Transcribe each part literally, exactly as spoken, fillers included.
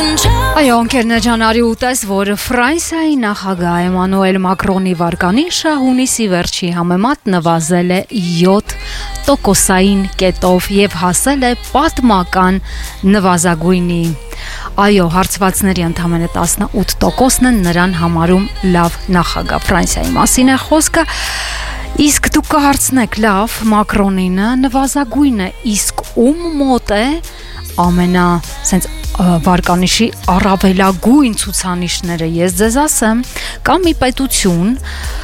Այո, ընկերներ ուտես, որ Ֆրանսիայի նախագահ Էմանուել Մակրոնի վարկանիշը հունիսի վերջի համեմատ նվազել է յոթ տոկոսային կետով եւ հասել է պատմական նվազագույնի։ Այո, հարցվածների ընդամենը տասնութ տոկոսն են նրան համարում լավ նախագահ։ Ֆրանսիայի մասին է խոսքը։ Իսկ դուք կհարցնեք, լավ, Մակրոնինը նվազագույնը, իսկ ում մոտ է ամենա սենց վարկանիշի առավելագույն ցուցանիշները, ես ձեզ ասեմ, կամ մի պետություն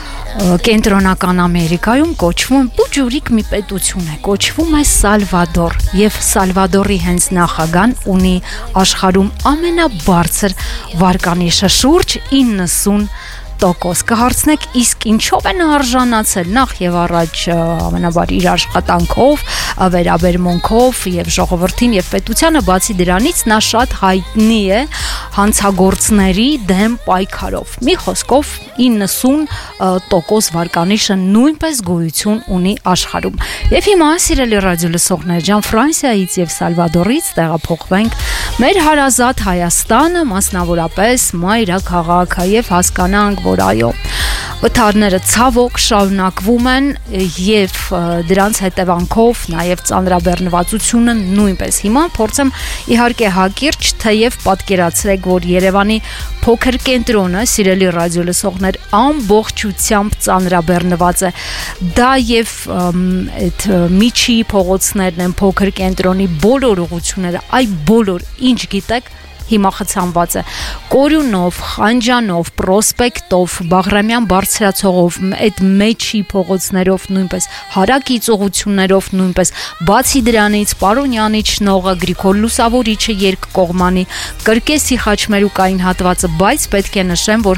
կենտրոնական Ամերիկայում կոչվում բուջուրիկ մի պետություն է, կոչվում է Սալվադոր, եւ Սալվադորի հենց նախագահան ունի աշխարհում ամենաբարձր վարկանիշը, շուրջ իննսուն տոկոս։ Կհարցնեք, իսկ ինչով են արժանացել նախ եւ առաջ ամենաբար իր աշխատանքով, վերաբերմունքով եւ ժողովրդին եւ պետությանը, բացի դրանից նա շատ հայտնի է հանցագործների դեմ պայքարով։ Մի խոսքով իննսուն տոկոս վարկանիշը նույնպես գոյություն ունի աշխարհում։ Եվ հիմա, սիրելի ռադիո լսողներ ջան, Ֆրանսիայից եւ Սալվադորից տեղափոխվենք մեր հարազատ Հայաստանը, մասնավորապես մայրաքաղաքը, եւ հասկանանք, որ այո, վթարները ցավոք շարունակվում են եւ դրանց հետևանքով նաեւ ծանրաբեռնվածությունը նույնպես։ Հիմա փորձեմ իհարկե հակիրճ, թեև պատկերացրեք, որ Երևանի փոքր կենտրոնը, սիրելի ռադիո լսողներ, ամբողջությամբ ծանրաբեռնված է։ Դա եւ այդ միջի փողոցներն են, փոքր կենտրոնի բոլոր ուղղությունները, այ բոլոր, ինչ գիտեք, հիմա խցանված է Կորյունով, Խանջանով, Պրոսպեկտով, Բաղրամյան բարձրացողով, այդ մեջի փողոցներով նույնպես, հարակից ուղություններով նույնպես, բացի դրանից Պարոնյանի Չնողը, Գրիգոր Լուսավորիչը երկկողմանի, Կրկեսի Խաչմերուկային հատվածը, բայց պետք է նշեմ, որ